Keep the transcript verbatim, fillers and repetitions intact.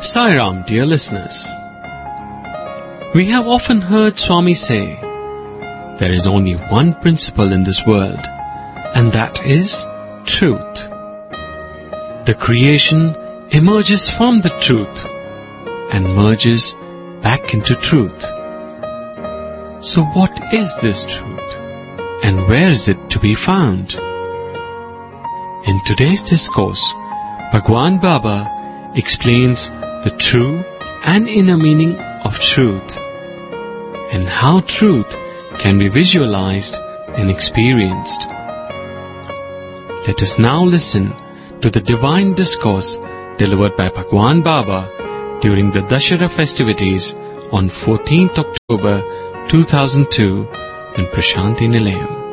Sai Ram, dear listeners. We have often heard Swami say, there is only one principle in this world, and that is truth. The creation emerges from the truth and merges back into truth. So what is this truth, and where is it to be found? In today's discourse, Bhagwan Baba explains the true and inner meaning of truth, and how truth can be visualized and experienced. Let us now listen to the divine discourse delivered by Bhagwan Baba during the Dashera festivities on fourteenth October two thousand two in Prashanti Nilayam.